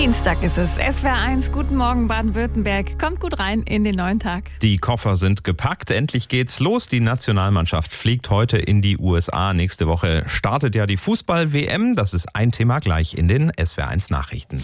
Dienstag ist es. SWR 1, guten Morgen Baden-Württemberg. Kommt gut rein in den neuen Tag. Die Koffer sind gepackt. Endlich geht's los. Die Nationalmannschaft fliegt heute in die USA. Nächste Woche startet ja die Fußball-WM. Das ist ein Thema gleich in den SWR 1 Nachrichten.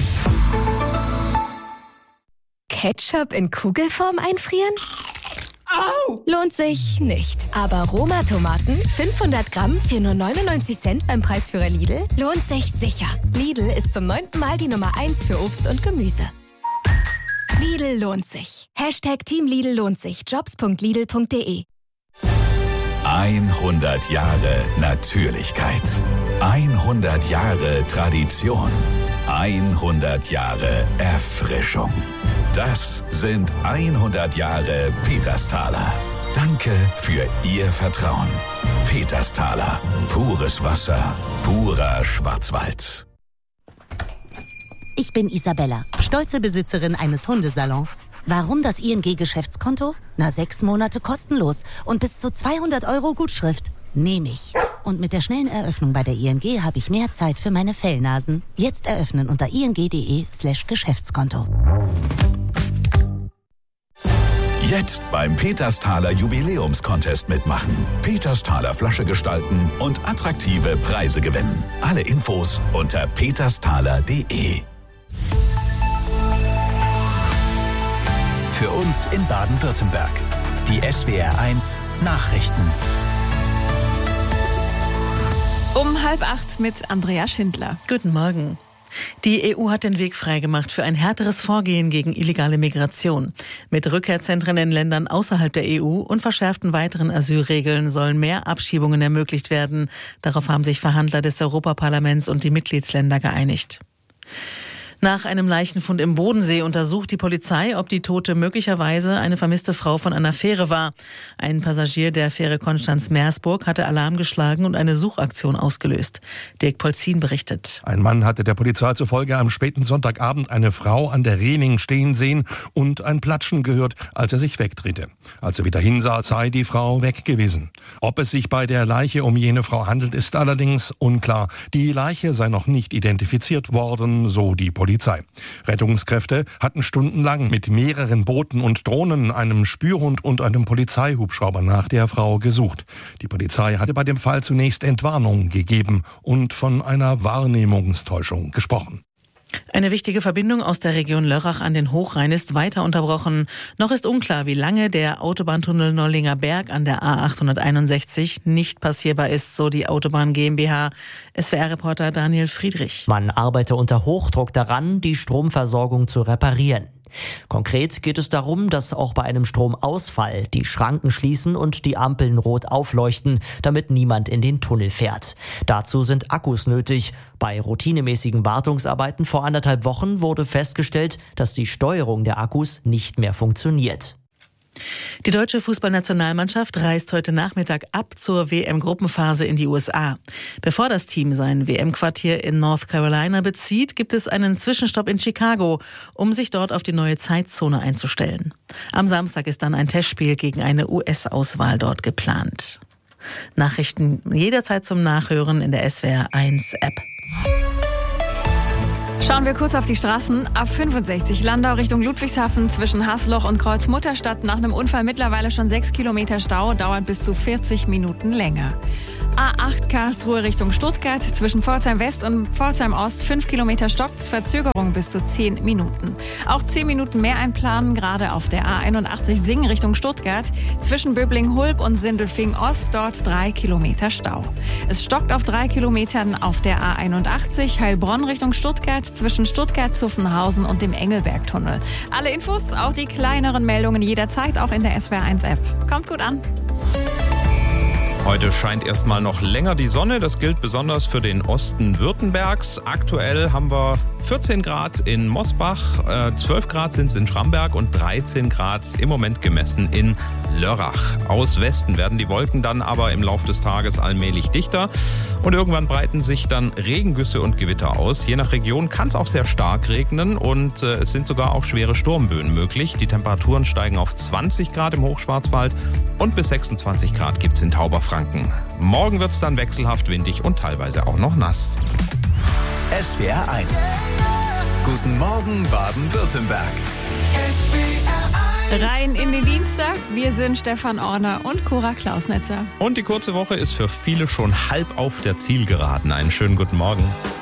Ketchup in Kugelform einfrieren? Au! Lohnt sich nicht. Aber Roma-Tomaten, 500 Gramm für nur 99 Cent beim Preisführer Lidl, lohnt sich sicher. Lidl ist zum 9. Mal die Nummer 1 für Obst und Gemüse. Lidl lohnt sich. #Team Lidl lohnt sich. Jobs.lidl.de 100 Jahre Natürlichkeit. 100 Jahre Tradition. 100 Jahre Erfrischung. Das sind 100 Jahre Petersthaler. Danke für Ihr Vertrauen. Petersthaler. Pures Wasser. Purer Schwarzwald. Ich bin Isabella, stolze Besitzerin eines Hundesalons. Warum das ING-Geschäftskonto? 6 Monate kostenlos und bis zu 200 € Gutschrift. Nehme ich. Und mit der schnellen Eröffnung bei der ING habe ich mehr Zeit für meine Fellnasen. Jetzt eröffnen unter ing.de/Geschäftskonto. Jetzt beim Petersthaler Jubiläumscontest mitmachen. Petersthaler Flasche gestalten und attraktive Preise gewinnen. Alle Infos unter petersthaler.de. Für uns in Baden-Württemberg. Die SWR 1 Nachrichten. Um 7:30 mit Andrea Schindler. Guten Morgen. Die EU hat den Weg freigemacht für ein härteres Vorgehen gegen illegale Migration. Mit Rückkehrzentren in Ländern außerhalb der EU und verschärften weiteren Asylregeln sollen mehr Abschiebungen ermöglicht werden. Darauf haben sich Verhandler des Europaparlaments und die Mitgliedsländer geeinigt. Nach einem Leichenfund im Bodensee untersucht die Polizei, ob die Tote möglicherweise eine vermisste Frau von einer Fähre war. Ein Passagier der Fähre Konstanz-Meersburg hatte Alarm geschlagen und eine Suchaktion ausgelöst. Dirk Polzin berichtet. Ein Mann hatte der Polizei zufolge am späten Sonntagabend eine Frau an der Reling stehen sehen und ein Platschen gehört, als er sich wegdrehte. Als er wieder hinsah, sei die Frau weg gewesen. Ob es sich bei der Leiche um jene Frau handelt, ist allerdings unklar. Die Leiche sei noch nicht identifiziert worden, so die Polizei. Rettungskräfte hatten stundenlang mit mehreren Booten und Drohnen, einem Spürhund und einem Polizeihubschrauber nach der Frau gesucht. Die Polizei hatte bei dem Fall zunächst Entwarnung gegeben und von einer Wahrnehmungstäuschung gesprochen. Eine wichtige Verbindung aus der Region Lörrach an den Hochrhein ist weiter unterbrochen. Noch ist unklar, wie lange der Autobahntunnel Nollinger Berg an der A861 nicht passierbar ist, so die Autobahn GmbH. SWR-Reporter Daniel Friedrich. Man arbeite unter Hochdruck daran, die Stromversorgung zu reparieren. Konkret geht es darum, dass auch bei einem Stromausfall die Schranken schließen und die Ampeln rot aufleuchten, damit niemand in den Tunnel fährt. Dazu sind Akkus nötig. Bei routinemäßigen Wartungsarbeiten vor 1,5 Wochen wurde festgestellt, dass die Steuerung der Akkus nicht mehr funktioniert. Die deutsche Fußballnationalmannschaft reist heute Nachmittag ab zur WM-Gruppenphase in die USA. Bevor das Team sein WM-Quartier in North Carolina bezieht, gibt es einen Zwischenstopp in Chicago, um sich dort auf die neue Zeitzone einzustellen. Am Samstag ist dann ein Testspiel gegen eine US-Auswahl dort geplant. Nachrichten jederzeit zum Nachhören in der SWR 1 App. Schauen wir kurz auf die Straßen. A65 Landau Richtung Ludwigshafen zwischen Haßloch und Kreuz-Mutterstadt. Nach einem Unfall mittlerweile schon 6 Kilometer Stau, dauert bis zu 40 Minuten länger. A8 Karlsruhe Richtung Stuttgart zwischen Pforzheim West und Pforzheim Ost 5 Kilometer Stocks, Verzögerung bis zu 10 Minuten. Auch 10 Minuten mehr einplanen, gerade auf der A81 Singen Richtung Stuttgart zwischen Böbling-Hulb und Sindelfingen Ost, dort 3 Kilometer Stau. Es stockt auf 3 Kilometern auf der A81 Heilbronn Richtung Stuttgart zwischen Stuttgart-Zuffenhausen und dem Engelbergtunnel. Alle Infos, auch die kleineren Meldungen jederzeit, auch in der SWR 1 App. Kommt gut an. Heute scheint erstmal noch länger die Sonne. Das gilt besonders für den Osten Württembergs. Aktuell haben wir 14 Grad in Mosbach, 12 Grad sind es in Schramberg und 13 Grad im Moment gemessen in Lörrach. Aus Westen werden die Wolken dann aber im Laufe des Tages allmählich dichter und irgendwann breiten sich dann Regengüsse und Gewitter aus. Je nach Region kann es auch sehr stark regnen und es sind sogar auch schwere Sturmböen möglich. Die Temperaturen steigen auf 20 Grad im Hochschwarzwald und bis 26 Grad gibt es in Tauberfranken. Morgen wird es dann wechselhaft windig und teilweise auch noch nass. SWR 1 Guten Morgen Baden-Württemberg. Rein in den Dienstag. Wir sind Stefan Orner und Cora Klausnetzer. Und die kurze Woche ist für viele schon halb auf der Zielgeraden. Einen schönen guten Morgen.